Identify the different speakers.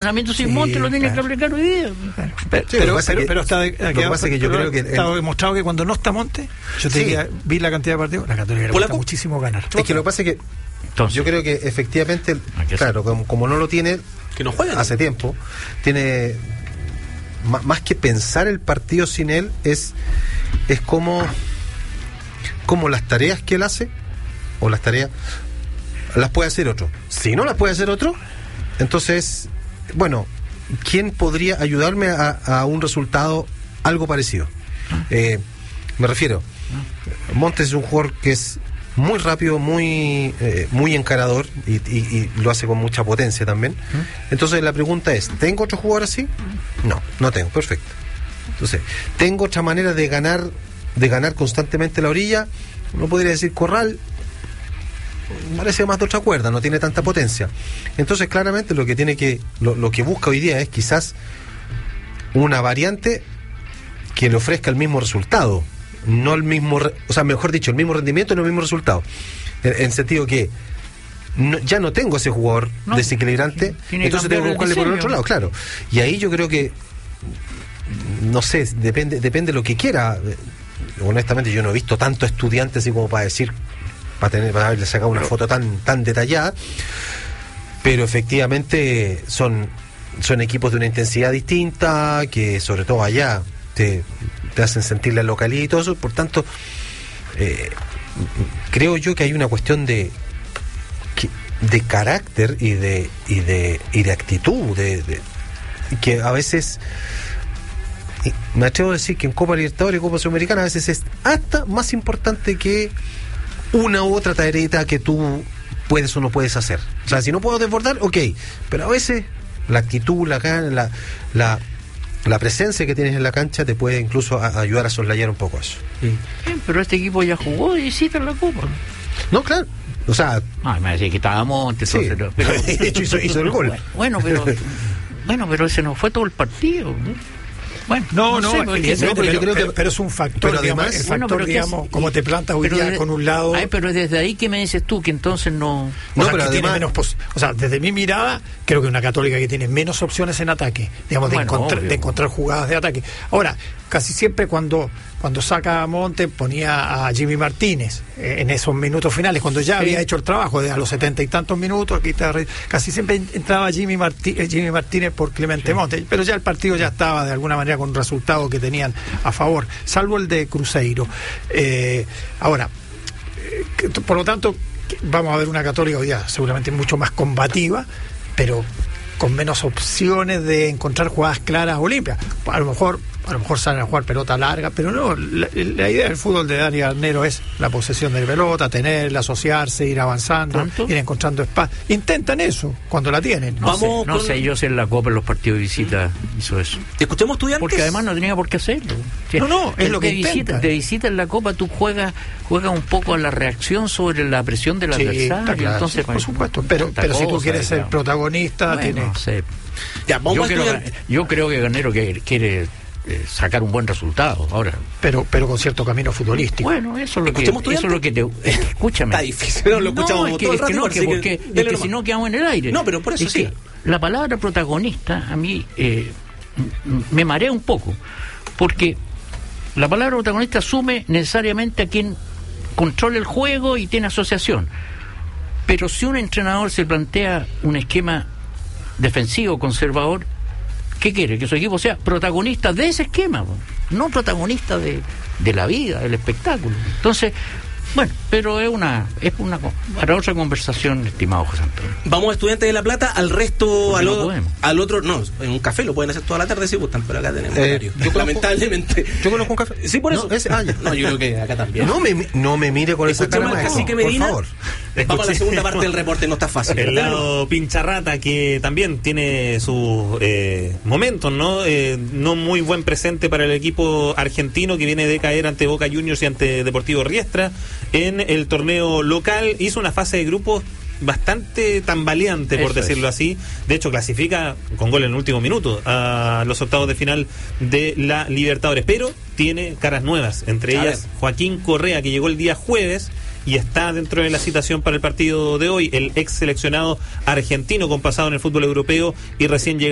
Speaker 1: funcionamiento sin Montes lo tiene que aplicar hoy día.
Speaker 2: Pero pasa que yo creo que
Speaker 3: está demostrado que cuando no está Montes, yo te diría, vi la cantidad de partidos, la Católica le gusta muchísimo ganar.
Speaker 2: Es que lo que pasa es que entonces, yo creo que efectivamente, claro, como no lo tiene,
Speaker 4: que no juega
Speaker 2: hace tiempo, tiene más que pensar el partido sin él, es como las tareas que él hace, o las tareas las puede hacer otro. Si no las puede hacer otro, entonces, bueno, ¿quién podría ayudarme a un resultado algo parecido? Me refiero, Montes es un jugador que es muy rápido, muy encarador y lo hace con mucha potencia también. Entonces la pregunta es, ¿tengo otro jugador así? No tengo, perfecto. Entonces, ¿tengo otra manera de ganar constantemente la orilla? Uno podría decir Corral, parece más de otra cuerda, no tiene tanta potencia. Entonces claramente lo que busca hoy día es quizás una variante que le ofrezca el mismo resultado, no el mismo, o sea, mejor dicho, el mismo rendimiento, no el mismo resultado, en sentido que ya no tengo ese jugador desequilibrante, entonces tengo que buscarle por el otro lado, claro. Y ahí yo creo que, no sé, depende de lo que quiera. Honestamente yo no he visto tanto estudiante así como para decir, para haberle sacado una foto tan detallada, pero efectivamente son equipos de una intensidad distinta, que sobre todo allá te hacen sentir la localidad y todo eso. Por tanto, creo yo que hay una cuestión de carácter y de actitud, que a veces, me atrevo a decir que en Copa Libertadores y Copa Sudamericana a veces es hasta más importante que una u otra tareita que tú puedes o no puedes hacer. O sea, si no puedo desbordar, ok, pero a veces la actitud, la presencia que tienes en la cancha te puede incluso ayudar a soslayar un poco eso.
Speaker 1: Pero este equipo ya jugó y sí en la Copa.
Speaker 2: No, claro. O sea,
Speaker 1: me decía que estaba Montes,
Speaker 2: sí, pero de hecho hizo el gol.
Speaker 1: Bueno, pero ese no fue todo el partido, ¿no? Bueno,
Speaker 3: pero es un factor,
Speaker 2: pero además,
Speaker 3: digamos, como te plantas hoy día con un lado.
Speaker 1: Pero desde ahí que me dices tú que entonces no.
Speaker 3: Pero además, tiene menos o sea, desde mi mirada, creo que una Católica que tiene menos opciones en ataque, digamos, de encontrar jugadas de ataque. Ahora, casi siempre cuando saca a Monte ponía a Jimmy Martínez en esos minutos finales, cuando ya había hecho el trabajo de a los 70 y tantos minutos, casi siempre entraba Jimmy Martínez por Clemente Monte, pero ya el partido ya estaba de alguna manera con un resultado que tenían a favor, salvo el de Cruzeiro. Ahora, por lo tanto, vamos a ver una Católica hoy día seguramente mucho más combativa, pero con menos opciones de encontrar jugadas claras o limpias. A lo mejor salen a jugar pelota larga, pero no, la idea del fútbol de Dani Garnero es la posesión de pelota, tenerla, asociarse, ir avanzando, ir encontrando espacio. Intentan eso cuando la tienen.
Speaker 1: No sé yo si en la Copa, en los partidos de visita hizo eso.
Speaker 4: ¿Escuchemos Estudiantes?
Speaker 1: Porque además no tenía por qué hacerlo.
Speaker 3: Es lo que intenta.
Speaker 1: De visita en la Copa tú juegas un poco a la reacción sobre la presión del adversario.
Speaker 3: Claro,
Speaker 1: entonces,
Speaker 3: por supuesto, pero si tú quieres ser protagonista, tienes...
Speaker 1: No sé. Yo creo que Garnero quiere sacar un buen resultado ahora,
Speaker 3: pero con cierto camino futbolístico.
Speaker 1: Bueno, eso es lo que te escúchame.
Speaker 4: Está difícil, no lo escuchamos todo el rato,
Speaker 1: porque si no quedamos en el aire.
Speaker 4: No, pero por eso sí.
Speaker 1: La palabra protagonista a mí me marea un poco, porque la palabra protagonista asume necesariamente a quien controla el juego y tiene asociación. Pero si un entrenador se plantea un esquema defensivo conservador, ¿qué quiere? Que su equipo sea protagonista de ese esquema, no protagonista de la vida, del espectáculo. Entonces, bueno, pero es una para otra conversación, estimado José Antonio.
Speaker 4: Vamos a Estudiantes de La Plata, al resto, al otro, no, en un café lo pueden hacer toda la tarde si gustan, pero acá tenemos horario. Lamentablemente.
Speaker 2: ¿Yo conozco un café?
Speaker 4: Sí, por eso.
Speaker 2: No,
Speaker 4: yo creo que acá también.
Speaker 2: No me mire con esa cara, por favor.
Speaker 4: Vamos a la segunda parte del reporte, no está fácil.
Speaker 5: El lado Pincharrata, que también tiene sus momentos, ¿no? No muy buen presente para el equipo argentino, que viene de caer ante Boca Juniors y ante Deportivo Riestra en el torneo local. Hizo una fase de grupos bastante tambaleante, por decirlo así. De hecho, clasifica con gol en el último minuto a los octavos de final de la Libertadores, pero tiene caras nuevas, entre ellas Joaquín Correa, que llegó el día jueves y está dentro de la citación para el partido de hoy, el ex seleccionado argentino con pasado en el fútbol europeo y recién llegado